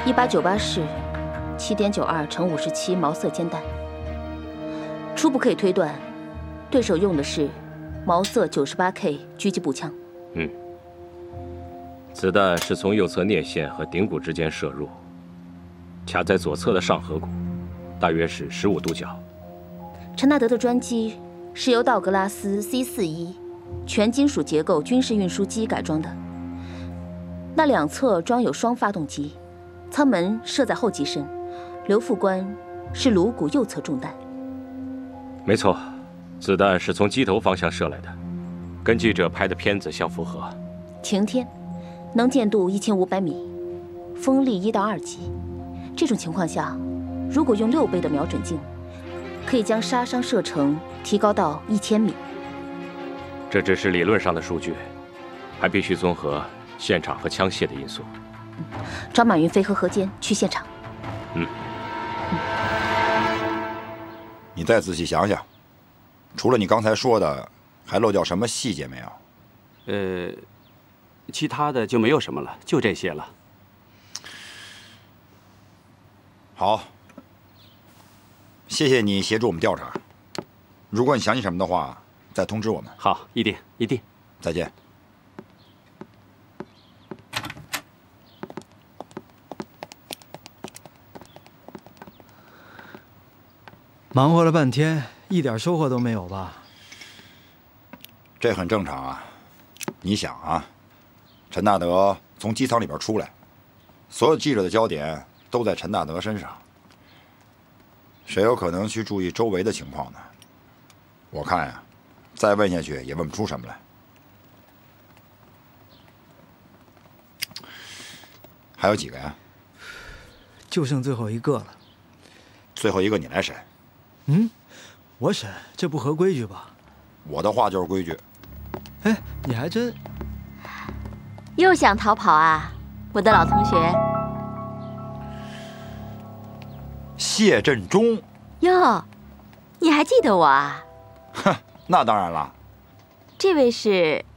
1898式7.92乘57毛瑟煎弹。初步可以推断，对手用的是毛瑟98K 狙击步枪。 子弹是从右侧颞线和顶骨之间射入，卡在左侧的上颌骨，大约是15度角。 陈纳德的专机是由道格拉斯 C-41全金属结构军事运输机改装的，那两侧装有双发动机，舱门设在后机身，刘副官是颅骨右侧中弹。 没错，子弹是从机头方向射来的，跟记者拍的片子相符合。 晴天，能见度1500米，风力1到2级。这种情况下，如果用6倍的瞄准镜，可以将杀伤射程提高到1000米。 这只是理论上的数据，还必须综合现场和枪械的因素。 找马云飞和何坚去现场。 你再仔细想想，除了你刚才说的，还漏掉什么细节没有？ 其他的就没有什么了，就这些了。 好，谢谢你协助我们调查。如果你想起什么的话，再通知我们。 好，一定一定。 再见。 忙活了半天，一点收获都没有吧？ 这很正常啊。你想啊，陈大德从机舱里边出来，所有记者的焦点都在陈大德身上，谁有可能去注意周围的情况呢？我看呀，再问下去也问不出什么来。还有几个呀？ 就剩最后一个了。 最后一个你来审。 我审，这不合规矩吧？ 我的话就是规矩。 哎，你还真…… 又想逃跑啊，我的老同学。 谢振中。 哟，你还记得我啊？ 哼，那当然了。 这位是